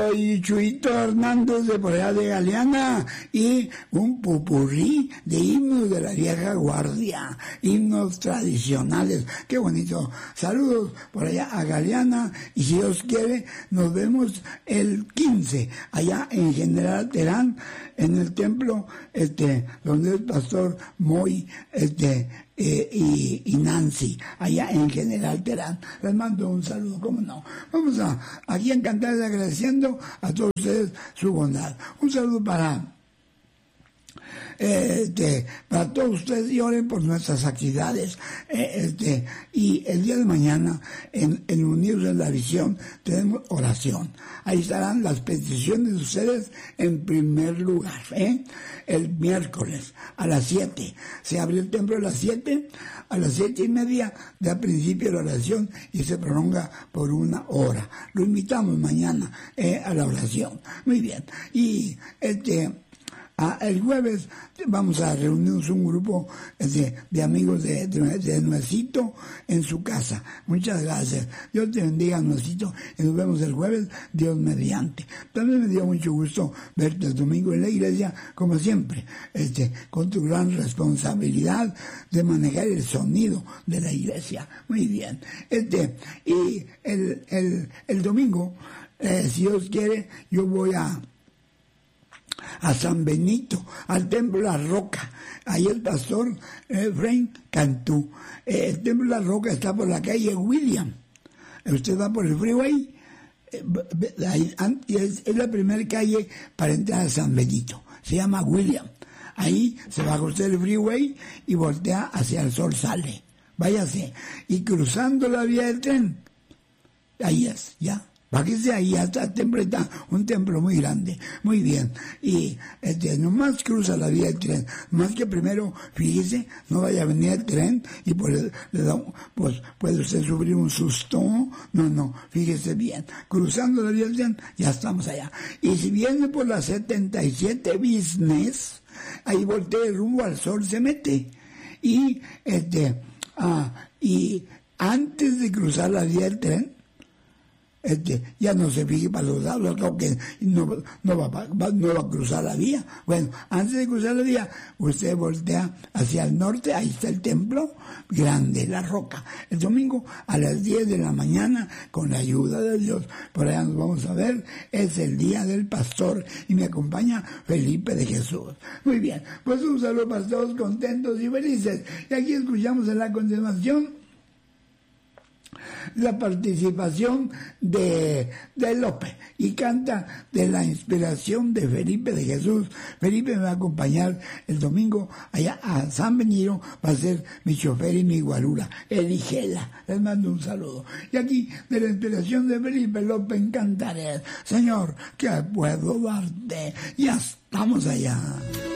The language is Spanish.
soy Chuito Hernández de por allá de Galeana y un popurrí de himnos de la vieja guardia, himnos tradicionales. Qué bonito. Saludos por allá a Galeana y si Dios quiere nos vemos el 15 allá en General Terán en el templo donde el pastor Moy y Nancy, allá en General Terán. Les mando un saludo, cómo no. Vamos aquí a cantar agradeciendo a todos ustedes su bondad. Un saludo para todos ustedes y oren por nuestras actividades. Y el día de mañana en Unidos en la Visión tenemos oración. Ahí estarán las peticiones de ustedes en primer lugar. El miércoles a las 7 se abre el templo a las 7, a las 7:30 da principio la oración y se prolonga por 1 hora. Lo invitamos mañana a la oración. Muy bien. Y el jueves vamos a reunirnos un grupo de amigos de Nuecito en su casa. Muchas gracias. Dios te bendiga, Nuecito, y nos vemos el jueves, Dios mediante. También me dio mucho gusto verte el domingo en la iglesia, como siempre, con tu gran responsabilidad de manejar el sonido de la iglesia. Muy bien. Y el domingo, si Dios quiere, yo voy a San Benito, al Templo La Roca. Ahí el pastor Efraín Cantú. El Templo La Roca está por la calle William. Usted va por el freeway, es la primera calle para entrar a San Benito. Se llama William. Ahí se baja usted el freeway y voltea hacia el sol sale. Váyase. Y cruzando la vía del tren, ahí es, ya. Bájese ahí hasta el templo, está un templo muy grande, muy bien. Y nomás cruza la vía del tren, más que primero, fíjese, no vaya a venir el tren y pues puede usted sufrir un susto. No, fíjese bien. Cruzando la vía del tren, ya estamos allá. Y si viene por la 77 Business, ahí voltea el rumbo al sol, se mete. Y y antes de cruzar la vía del tren, ya no se fije para los lados, que no va a cruzar la vía. Bueno, antes de cruzar la vía, usted voltea hacia el norte, ahí está el templo grande, La Roca. El domingo a las 10 de la mañana, con la ayuda de Dios, por allá nos vamos a ver, es el día del pastor y me acompaña Felipe de Jesús. Muy bien, pues un saludo para todos contentos y felices. Y aquí escuchamos en la continuación la participación de López y canta de la inspiración de Felipe de Jesús. Felipe me va a acompañar el domingo allá a San Benito, va a ser mi chofer y mi guarura, Eligela. Les mando un saludo. Y aquí de la inspiración de Felipe López cantaré: Señor, ¿qué puedo darte? Ya estamos allá.